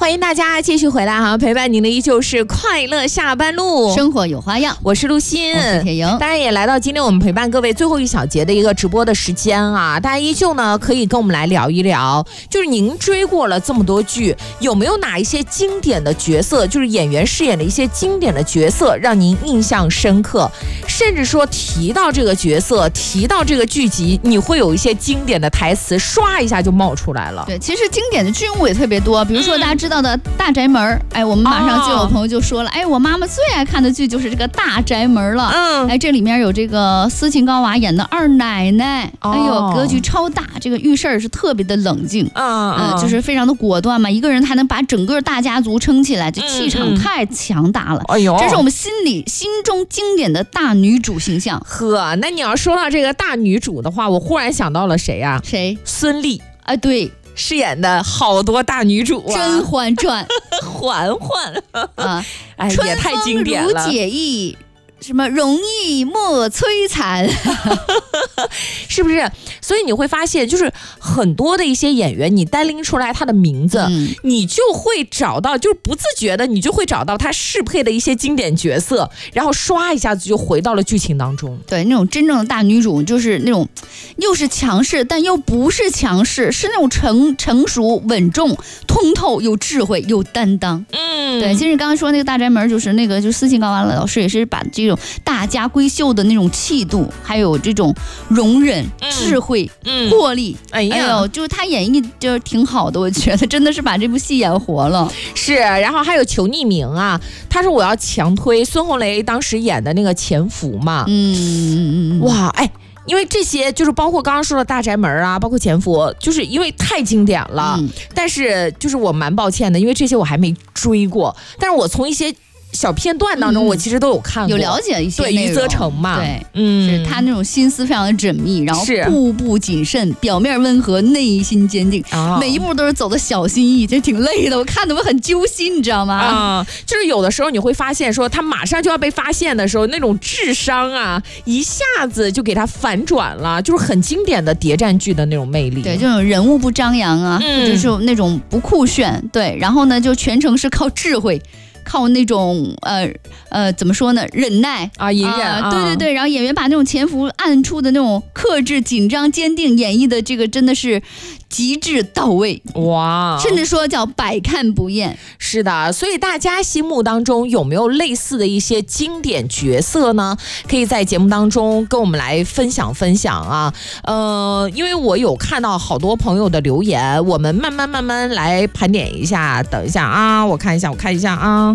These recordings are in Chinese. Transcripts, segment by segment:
欢迎大家继续回来哈，陪伴您的依旧是快乐下班路， 生活有花样。 我是陆欣， 我是铁莹。 当然也来到今天我们陪伴各位最后一小节的一个直播的时间啊，大家依旧呢可以跟我们来聊一聊，就是您追过了这么多剧，有没有哪一些经典的角色，就是演员饰演的一些经典的角色让您印象深刻，甚至说提到这个角色，提到这个剧集，你会有一些经典的台词刷一下就冒出来了。 对，其实经典的剧目也特别多，比如说大家知道的大宅门，我们马上就有朋友就说了，我妈妈最爱看的剧就是这个大宅门了。这里面有这个斯琴高娃演的二奶奶，格局超大，这个遇事儿是特别的冷静，就是非常的果断嘛，一个人还能把整个大家族撑起来，这气场太强大了。这是我们心中经典的大女主形象。 呵，那你要说到这个大女主的话，我忽然想到了谁啊？ 谁？ 孙俪。 对。 饰演的好多大女主啊，《 甄嬛传》 嬛嬛啊，也太经典了。 春风如解意，什么容易莫摧残， 是不是？所以你会发现，就是很多的一些演员，你单拎出来他的名字，你就会找到，就是不自觉的，你就会找到他适配的一些经典角色，然后刷一下子就回到了剧情当中。 对，那种真正的大女主，就是那种又是强势，但又不是强势，是那种成熟、稳重、通透、有智慧、有担当。对，其实刚刚说那个大宅门，就是那个就斯琴高娃老师也是把这种大家闺秀的那种气度，还有这种容忍、智慧、魄力，就是他演绎就是挺好的，我觉得真的是把这部戏演活了。 是，然后还有裘匿名啊，他说我要强推孙红雷当时演的那个潜伏嘛，哇，因为这些就是包括刚刚说的大宅门啊，包括潜伏，就是因为太经典了，但是就是我蛮抱歉的，因为这些我还没追过，但是我从一些小片段当中，我其实都有看过， 有了解一些对余则成嘛， 对，是他那种心思非常的缜密，然后步步谨慎，表面温和，内心坚定，每一步都是走的小心翼翼，这挺累的，我看得我很揪心，你知道吗？ 就是有的时候你会发现说，他马上就要被发现的时候，那种智商啊，一下子就给他反转了，就是很经典的谍战剧的那种魅力。 对，这种人物不张扬啊，或者是那种不酷炫，对，然后呢，就全程是靠智慧。靠那种怎么说呢，忍耐啊，隐忍对，然后演员把那种潜伏暗处的那种克制、紧张、坚定演绎的这个真的是极致到位，哇，甚至说叫百看不厌。 是的，所以大家心目当中有没有类似的一些经典角色呢？可以在节目当中跟我们来分享分享啊。因为我有看到好多朋友的留言，我们慢慢来盘点一下。等一下啊，我看一下啊。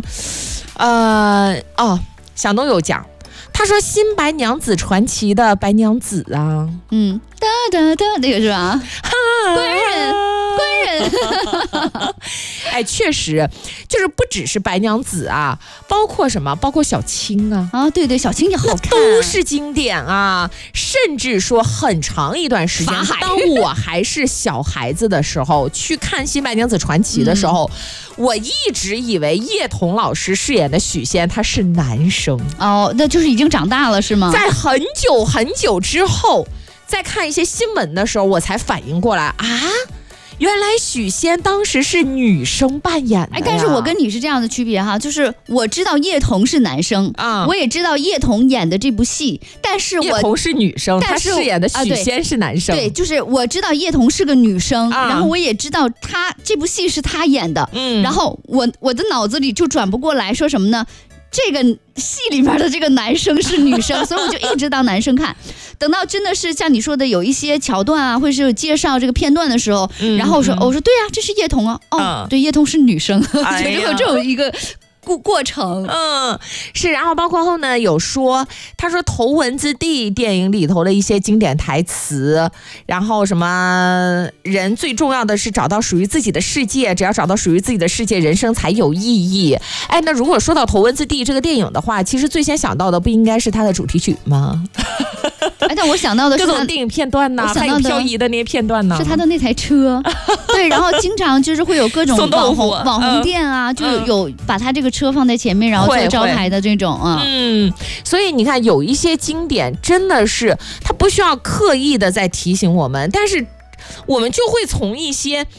响东有讲，他说新白娘子传奇的白娘子啊， 那个是吧？官人， 确实，就是不只是白娘子啊，包括什么？包括小青啊， 对，小青也好看， 都是经典啊。甚至说很长一段时间，当我还是小孩子的时候，去看新白娘子传奇的时候，我一直以为叶童老师饰演的许仙他是男生。 那就是已经长大了是吗？ 在很久很久之后，在看一些新闻的时候，我才反应过来啊，原来许仙当时是女生扮演的呀。 但是我跟你是这样的区别哈，就是我知道叶童是男生，我也知道叶童演的这部戏，但是叶童是女生，她饰演的许仙是男生。 对，就是我知道叶童是个女生，然后我也知道她这部戏是她演的，然后我的脑子里就转不过来，说什么呢？这个戏里面的这个男生是女生，所以我就一直当男生看。等到真的是像你说的有一些桥段啊，或者是有介绍这个片段的时候，然后我说对啊，这是叶童啊，对，叶童是女生，就有这种一个过程。 是，然后包括后呢有说，他说头文字 D 电影里头的一些经典台词，然后什么人最重要的是找到属于自己的世界，只要找到属于自己的世界，人生才有意义。那如果说到头文字 D 这个电影的话，其实最先想到的不应该是它的主题曲吗？ 但我想到的是各种电影片段呢，还有漂移的那些片段呢， 是他的那台车。对，然后经常就是会有各种网红店啊，就有把他这个车放在前面，然后做招牌的这种啊。 所以你看有一些经典真的是他不需要刻意的在提醒我们，但是我们就会从一些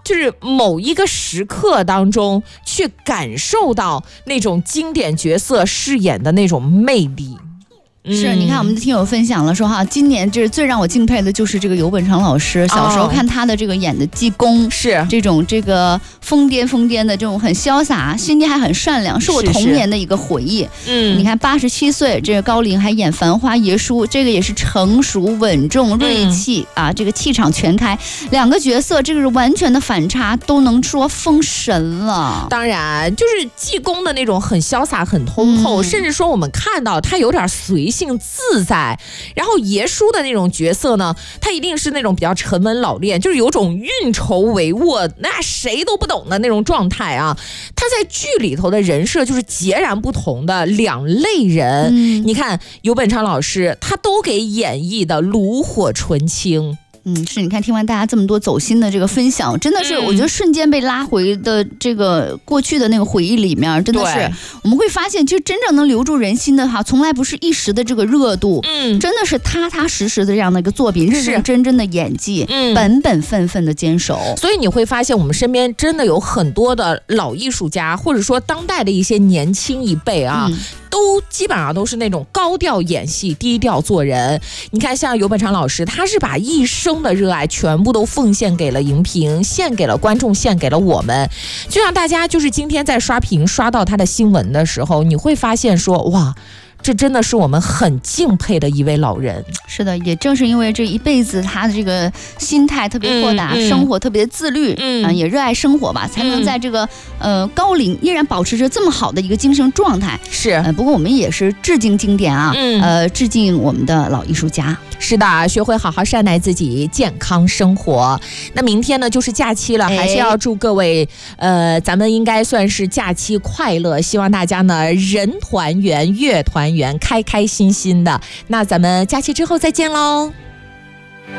就是某一个时刻当中去感受到那种经典角色饰演的那种魅力。 是，你看我们的听友分享了说哈，今年这最让我敬佩的就是这个游本昌老师。小时候看他的这个演的济公， 是这种这个疯癫的这种很潇洒，心地还很善良，是我童年的一个回忆。你看87岁这个高龄还演繁花爷叔，这个也是成熟稳重锐气啊，这个气场全开，两个角色这个是完全的反差，都能说封神了。 当然，就是济公的那种很潇洒、很通透，甚至说我们看到他有点随性自在。然后爷叔的那种角色呢，他一定是那种比较沉稳老练，就是有种运筹帷幄，那谁都不懂的那种状态啊。他在剧里头的人设就是截然不同的两类人。你看游本昌老师，他都给演绎的炉火纯青。 是，你看听完大家这么多走心的这个分享，真的是我觉得瞬间被拉回的这个过去的那个回忆里面，真的是我们会发现，其实真正能留住人心的哈，从来不是一时的这个热度，真的是踏踏实实的这样的一个作品，认认真真的演技，本本分分的坚守。 所以你会发现，我们身边真的有很多的老艺术家，或者说当代的一些年轻一辈啊。都基本上都是那种高调演戏、低调做人。你看，像游本昌老师，他是把一生的热爱全部都奉献给了荧屏，献给了观众，献给了我们。就像大家就是今天在刷屏刷到他的新闻的时候，你会发现说，哇，这真的是我们很敬佩的一位老人。 是的，也正是因为这一辈子他的这个心态特别豁达，生活特别自律，也热爱生活吧，才能在这个高龄依然保持着这么好的一个精神状态。 是， 不过我们也是致敬经典啊，致敬我们的老艺术家。 是的，学会好好善待自己，健康生活。那明天呢就是假期了，还是要祝各位咱们应该算是假期快乐，希望大家呢人团圆，月团圆，开开心心的。那咱们假期之后再见喽。